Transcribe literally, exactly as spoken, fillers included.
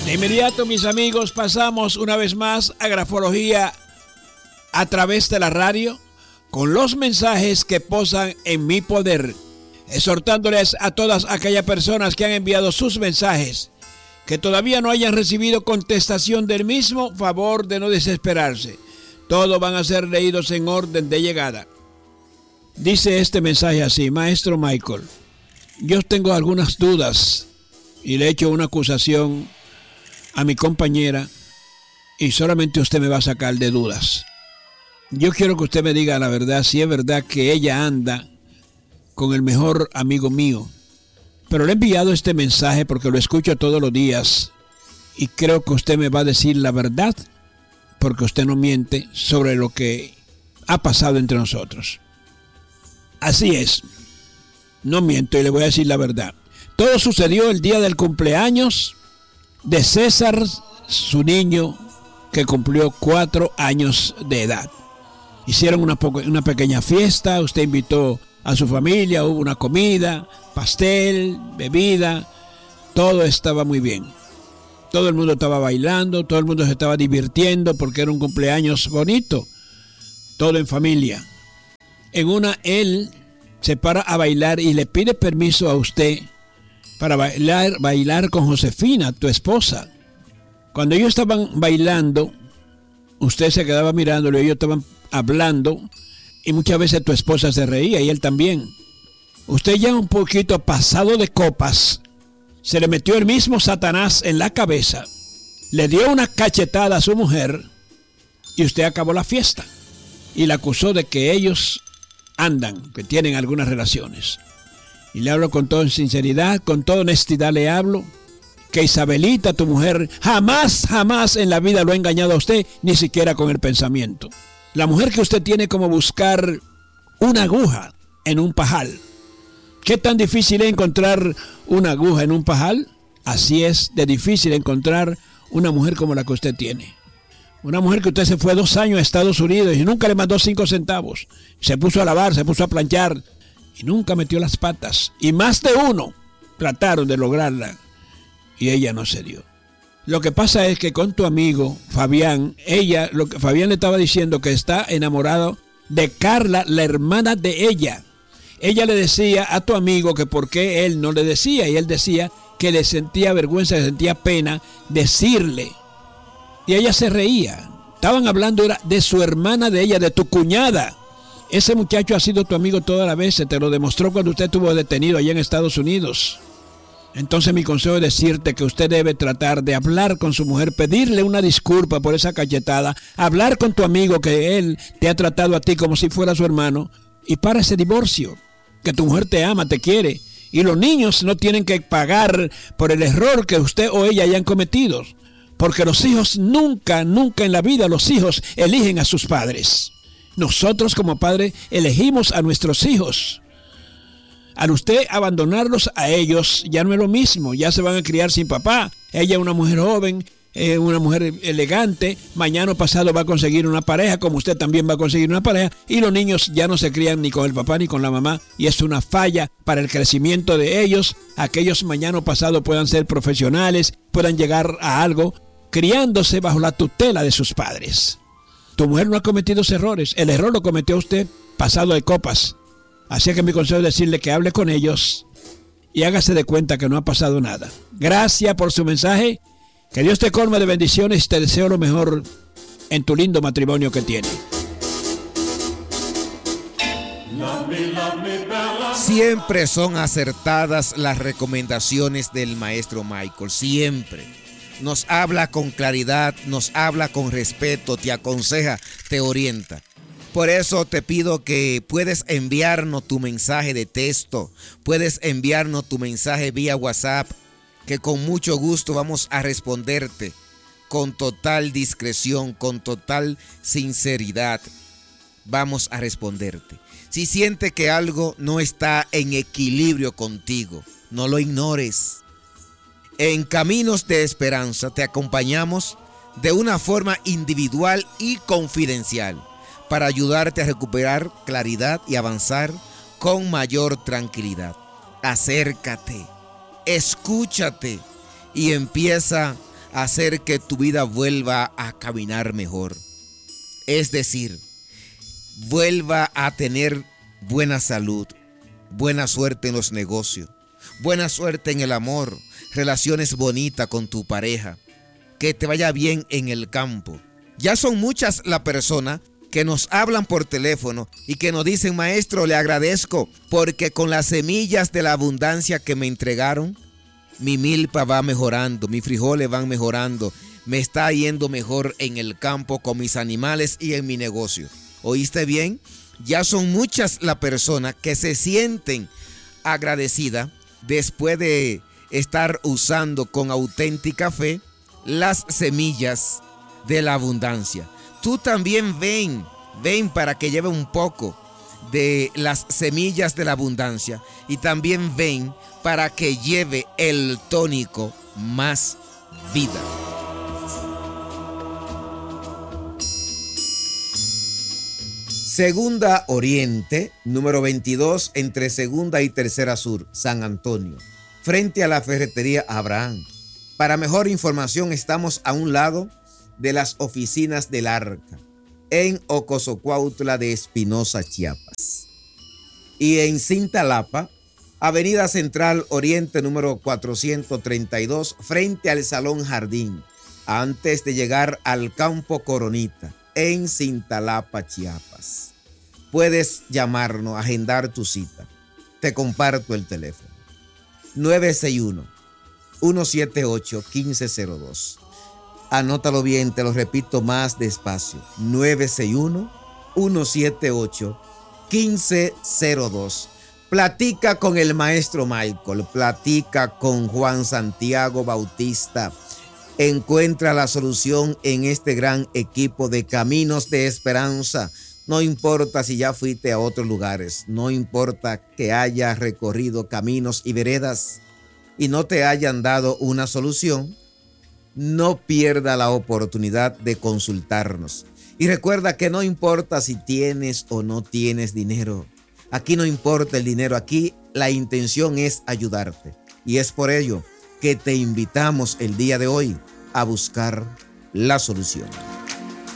De inmediato, mis amigos, pasamos una vez más a Grafología a través de la radio con los mensajes que posan en mi poder, exhortándoles a todas aquellas personas que han enviado sus mensajes que todavía no hayan recibido contestación del mismo, favor de no desesperarse. Todos van a ser leídos en orden de llegada. Dice este mensaje así: Maestro Michael, yo tengo algunas dudas y le he hecho una acusación a mi compañera y solamente usted me va a sacar de dudas. Yo quiero que usted me diga la verdad, si es verdad que ella anda con el mejor amigo mío. Pero le he enviado este mensaje porque lo escucho todos los días y creo que usted me va a decir la verdad, porque usted no miente sobre lo que ha pasado entre nosotros. Así es, no miento y le voy a decir la verdad. Todo sucedió el día del cumpleaños de César, su niño, que cumplió cuatro años de edad. Hicieron una, una pequeña fiesta, usted invitó a su familia, hubo una comida, pastel, bebida, todo estaba muy bien. Todo el mundo estaba bailando, todo el mundo se estaba divirtiendo porque era un cumpleaños bonito, todo en familia. En una, él se para a bailar y le pide permiso a usted para bailar, bailar con Josefina, tu esposa. Cuando ellos estaban bailando, usted se quedaba mirándolo y ellos estaban hablando y muchas veces tu esposa se reía y él también. Usted ya un poquito pasado de copas, se le metió el mismo Satanás en la cabeza, le dio una cachetada a su mujer y usted acabó la fiesta y la acusó de que ellos andan, que tienen algunas relaciones. Y le hablo con toda sinceridad, con toda honestidad le hablo, que Isabelita, tu mujer, jamás, jamás en la vida lo ha engañado a usted, ni siquiera con el pensamiento. La mujer que usted tiene como buscar una aguja en un pajal. ¿Qué tan difícil es encontrar una aguja en un pajal? Así es de difícil encontrar una mujer como la que usted tiene. Una mujer que usted se fue dos años a Estados Unidos y nunca le mandó cinco centavos. Se puso a lavar, se puso a planchar y nunca metió las patas. Y más de uno trataron de lograrla y ella no se dio. Lo que pasa es que con tu amigo Fabián, ella, lo que Fabián le estaba diciendo que está enamorado de Carla, la hermana de ella. Ella le decía a tu amigo que por qué él no le decía, y él decía que le sentía vergüenza, le sentía pena decirle. Y ella se reía. Estaban hablando era de su hermana de ella, de tu cuñada. Ese muchacho ha sido tu amigo toda la vez, se te lo demostró cuando usted estuvo detenido allá en Estados Unidos. Entonces mi consejo es decirte que usted debe tratar de hablar con su mujer, pedirle una disculpa por esa cachetada, hablar con tu amigo que él te ha tratado a ti como si fuera su hermano y para ese divorcio, que tu mujer te ama, te quiere y los niños no tienen que pagar por el error que usted o ella hayan cometido, porque los hijos nunca, nunca en la vida los hijos eligen a sus padres. Nosotros como padres elegimos a nuestros hijos. Al usted abandonarlos a ellos, ya no es lo mismo, ya se van a criar sin papá. Ella es una mujer joven, eh, una mujer elegante, mañana o pasado va a conseguir una pareja, como usted también va a conseguir una pareja, y los niños ya no se crían ni con el papá ni con la mamá, y es una falla para el crecimiento de ellos, a que ellos mañana o pasado puedan ser profesionales, puedan llegar a algo, criándose bajo la tutela de sus padres. Tu mujer no ha cometido errores, el error lo cometió usted pasado de copas. Así que mi consejo es decirle que hable con ellos y hágase de cuenta que no ha pasado nada. Gracias por su mensaje. Que Dios te colme de bendiciones y te deseo lo mejor en tu lindo matrimonio que tiene. Siempre son acertadas las recomendaciones del maestro Michael. Siempre. Nos habla con claridad, nos habla con respeto, te aconseja, te orienta. Por eso te pido que puedes enviarnos tu mensaje de texto, puedes enviarnos tu mensaje vía WhatsApp, que con mucho gusto vamos a responderte con total discreción, con total sinceridad. Vamos a responderte. Si sientes que algo no está en equilibrio contigo, no lo ignores. En Caminos de Esperanza te acompañamos de una forma individual y confidencial, para ayudarte a recuperar claridad y avanzar con mayor tranquilidad. Acércate, escúchate y empieza hacer que tu vida vuelva a caminar mejor. Es decir, vuelva a tener buena salud, buena suerte en los negocios, buena suerte en el amor, relaciones bonitas con tu pareja, que te vaya bien en el campo. Ya son muchas las personas que nos hablan por teléfono y que nos dicen: maestro, le agradezco porque con las semillas de la abundancia que me entregaron, mi milpa va mejorando, mis frijoles van mejorando, me está yendo mejor en el campo con mis animales y en mi negocio. ¿Oíste bien? Ya son muchas las personas que se sienten agradecidas después de estar usando con auténtica fe las semillas de la abundancia. Tú también ven, ven para que lleve un poco de las semillas de la abundancia y también ven para que lleve el tónico Más Vida. Segunda Oriente, número veintidós, entre Segunda y Tercera Sur, San Antonio, frente a la ferretería Abraham. Para mejor información, estamos a un lado de las oficinas del Arca, en Ocosocuautla de Espinosa, Chiapas. Y en Cintalapa, Avenida Central Oriente, número cuatrocientos treinta y dos, frente al Salón Jardín, antes de llegar al Campo Coronita, en Cintalapa, Chiapas. Puedes llamarnos, agendar tu cita. Te comparto el teléfono. nueve seis uno, uno siete ocho, uno cinco cero dos. Anótalo bien, te lo repito más despacio. nueve seis uno, uno siete ocho, uno cinco cero dos. Platica con el maestro Michael, platica con Juan Santiago Bautista. Encuentra la solución en este gran equipo de Caminos de Esperanza. No importa si ya fuiste a otros lugares, no importa que hayas recorrido caminos y veredas y no te hayan dado una solución, no pierda la oportunidad de consultarnos. Y recuerda que no importa si tienes o no tienes dinero. Aquí no importa el dinero, aquí la intención es ayudarte. Y es por ello que te invitamos el día de hoy a buscar la solución.